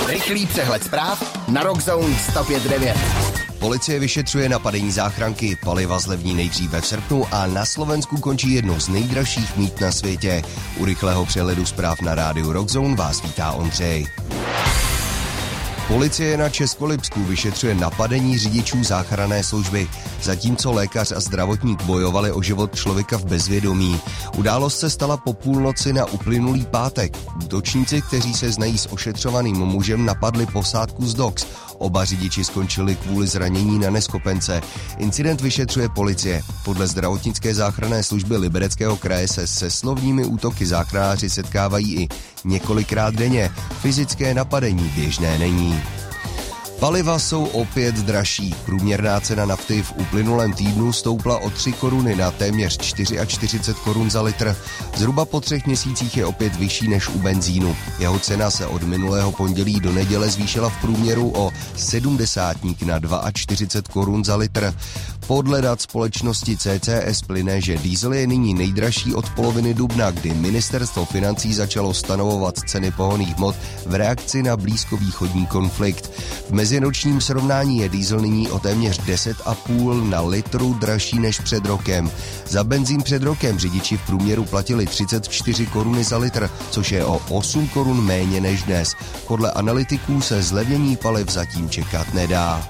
Rychlý přehled zpráv na Rockzone 105.9. Policie vyšetřuje napadení záchranky, paliva zlevní nejdříve v srpnu a na Slovensku končí jedno z nejdražších mýt na světě. U rychlého přehledu zpráv na rádiu Rockzone vás vítá Ondřej. Policie na Českolipsku vyšetřuje napadení řidičů záchranné služby, zatímco lékař a zdravotník bojovali o život člověka v bezvědomí. Událost se stala po půlnoci na uplynulý pátek. Útočníci, kteří se znají s ošetřovaným mužem, napadli posádku z DOX. Oba řidiči skončili kvůli zranění na neschopence. Incident vyšetřuje policie. Podle zdravotnické záchranné služby Libereckého kraje se se slovními útoky záchranáři setkávají i několikrát denně. Fyzické napadení běžné není. Paliva jsou opět dražší. Průměrná cena nafty v uplynulém týdnu stoupla o 3 koruny na téměř 44 korun za litr. Zhruba po 3 měsících je opět vyšší než u benzínu. Jeho cena se od minulého pondělí do neděle zvýšila v průměru o 70 na 42 korun za litr. Podle dat společnosti CCS plyne, že diesel je nyní nejdražší od poloviny dubna, kdy ministerstvo financí začalo stanovovat ceny pohonných hmot v reakci na blízkovýchodní konflikt. V meziročním srovnání je diesel nyní o téměř 10,5 na litru dražší než před rokem. Za benzín před rokem řidiči v průměru platili 34 koruny za litr, což je o 8 korun méně než dnes. Podle analytiků se zlevnění paliv zatím čekat nedá.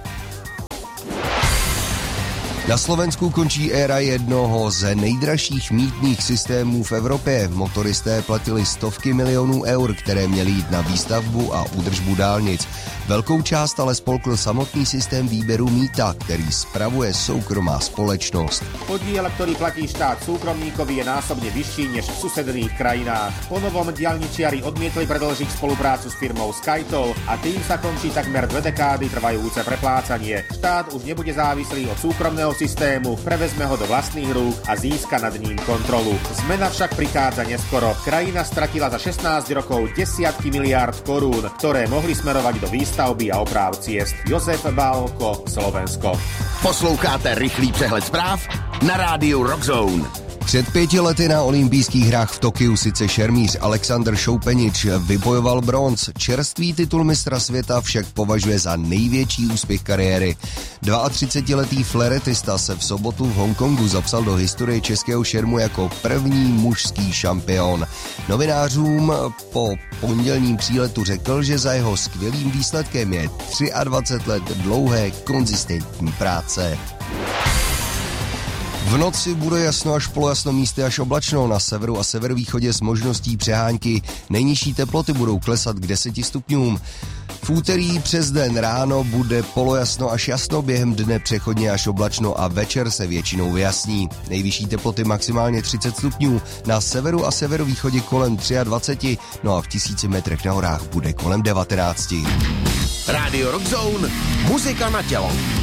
Na Slovensku končí éra jednoho z nejdražších mýtných systémů v Evropě. Motoristé platili stovky milionů eur, které měly jít na výstavbu a údržbu dálnic. Velkou část ale spolkl samotný systém výberu mýta, který spravuje soukromá společnost. Podiel, ktorý platí štát súkromníkovi, je násobne vyšší než v susedných krajinách. Po novom diaľničiari odmietli predĺžiť spoluprácu s firmou SkyToll a tým sa končí takmer 2 dekády trvajúce preplácanie. Štát už nebude závislý od súkromného systému, prevezme ho do vlastných rúk a získa nad ním kontrolu. Zmena však prichádza neskoro. Krajina stratila za 16 rokov desiatky miliárd korún, ktoré mohli smerovať do výstavby a oprav ciest. Josef Bálko, Slovensko. Posloucháte rychlý přehled zpráv na rádiu Rockzone. Před 5 lety na olympijských hrách v Tokiu sice šermíř Alexander Šoupenič vybojoval bronz. Čerstvý titul mistra světa však považuje za největší úspěch kariéry. 32letý fleretista se v sobotu v Hongkongu zapsal do historie českého šermu jako první mužský šampion. Novinářům po pondělním příletu řekl, že za jeho skvělým výsledkem je 23 let dlouhé konzistentní práce. V noci bude jasno až polojasno, místy až oblačno, na severu a severovýchodě s možností přehánky. Nejnižší teploty budou klesat k 10 stupňům. V úterý přes den ráno bude polojasno až jasno, během dne přechodně až oblačno a večer se většinou vyjasní. Nejvyšší teploty maximálně 30 stupňů, na severu a severovýchodě kolem 23, no a v 1000 metrech na horách bude kolem 19. Radio Rockzone, muzika na tělo.